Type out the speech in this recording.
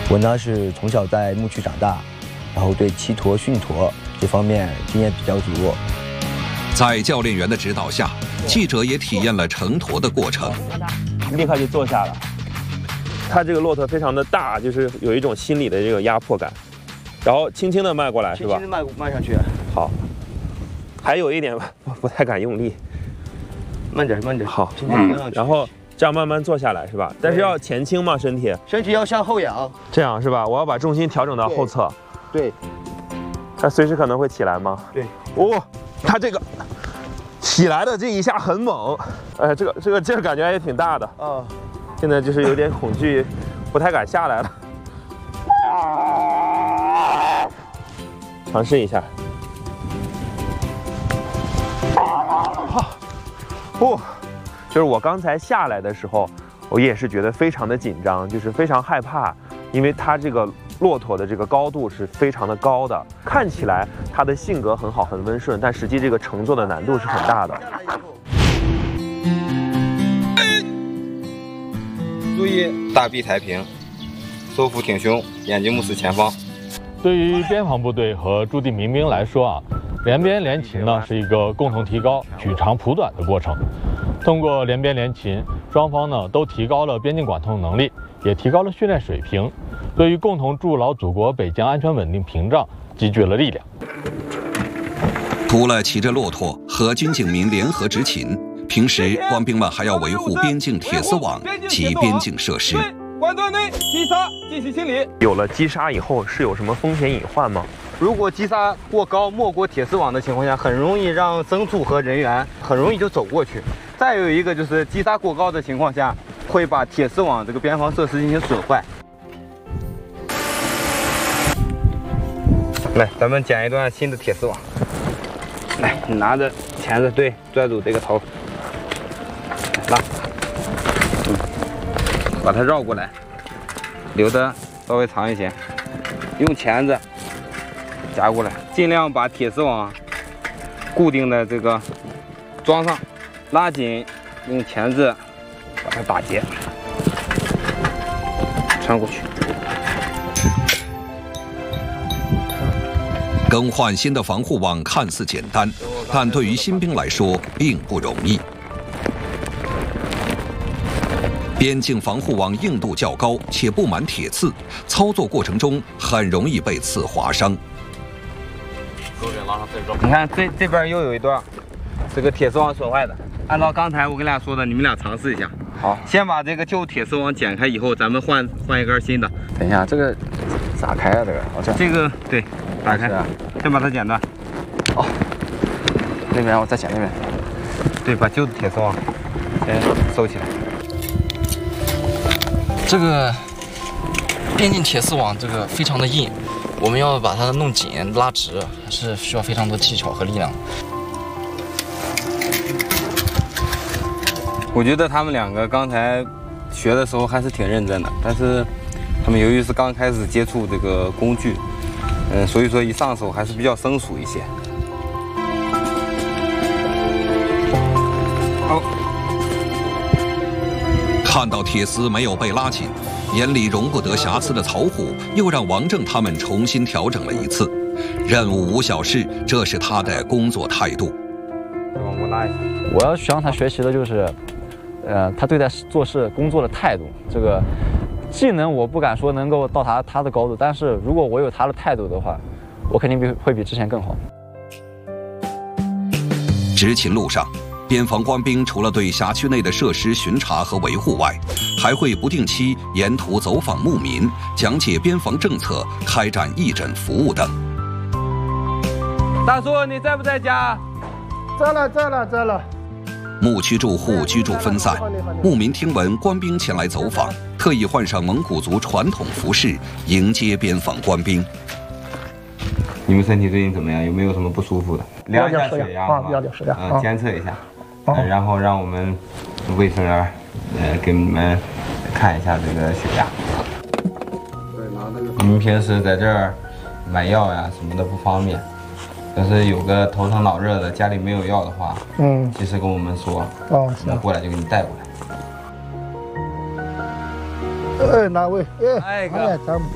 我呢是从小在牧区长大，然后对骑驼驯驼这方面经验比较足。 在教练员的指导下，记者也体验了乘驼的过程。 立刻就坐下了。它这个骆驼非常的大，就是有一种心理的这个压迫感。然后轻轻的迈过来，是吧？ 轻轻地迈上去。 好。还有一点不太敢用力。 慢点，慢点。 好。 轻轻上去。 然后这样慢慢坐下来，是吧？但是要前倾嘛，身体要向后仰。 这样是吧？我要把重心调整到后侧。 对。 它随时可能会起来吗？ 对。 哦，它这个起来的这一下很猛。这个劲儿感觉也挺大的。 啊。 现在就是有点恐惧，不太敢下来了。尝试一下。就是我刚才下来的时候，我也是觉得非常的紧张，就是非常害怕，因为它这个骆驼的这个高度是非常的高的，看起来它的性格很好，很温顺，但实际这个乘坐的难度是很大的。 注意大臂抬平，收腹挺胸，眼睛目视前方。 对于边防部队和驻地民兵来说啊，连边连勤呢是一个共同提高取长补短的过程。通过连边连勤，双方呢都提高了边境管控能力，也提高了训练水平，对于共同筑牢祖国北疆安全稳定屏障积聚了力量。 除了骑着骆驼和军警民联合执勤，平时官兵们还要维护边境铁丝网及边境设施。 关段内击杀进行清理。 有了击杀以后，是有什么风险隐患吗？ 如果击杀过高没过铁丝网的情况下，很容易让牲畜和人员很容易就走过去。再有一个就是击杀过高的情况下，会把铁丝网这个边防设施进行损坏。来，咱们剪一段新的铁丝网。来，你拿着钳子，对，拽住这个头，拉，把它绕过来，留的稍微长一些，用钳子夹过来，尽量把铁丝网固定的这个装上，拉紧，用钳子把它打结，穿过去。 更换新的防护网看似简单，但对于新兵来说并不容易。边境防护网硬度较高，且布满铁刺，操作过程中很容易被刺划伤。 你看这边又有一段，这个铁丝网损坏的。按照刚才我跟俩说的，你们俩尝试一下。好，先把这个旧铁丝网剪开以后，咱们换一根新的。 等一下，这个咋开啊？ 这个对，打开，先把它剪断。 哦，那边我再剪那边。 对，把旧的铁丝网先收起来。 这个边境铁丝网这个非常的硬，我们要把它弄紧拉直，还是需要非常多技巧和力量。 我觉得他们两个刚才学的时候还是挺认真的，但是他们由于是刚开始接触这个工具，所以说一上手还是比较生疏一些。好。 看到铁丝没有被拉紧，眼里容不得瑕疵的曹虎又让王正他们重新调整了一次。任务无小事，这是他的工作态度。 我拉一下。 我要向他学习的就是，他对待做事工作的态度。这个技能我不敢说能够到他的高度，但是如果我有他的态度的话，我肯定会比之前更好。 执勤路上，边防官兵除了对辖区内的设施巡查和维护外，还会不定期沿途走访牧民，讲解边防政策，开展义诊服务等。 大叔，你在不在家？ 在了。 牧区住户居住分散，牧民听闻官兵前来走访，特意换上蒙古族传统服饰迎接边防官兵。 你们身体最近怎么样？有没有什么不舒服的？量一下血压啊，监测一下，然后让我们卫生员给你们看一下这个血压。你们平时在这儿买药呀什么的不方便，要是有个头疼脑热的，家里没有药的话，及时跟我们说，我们过来就给你带过来。 哪位？ 哎哥。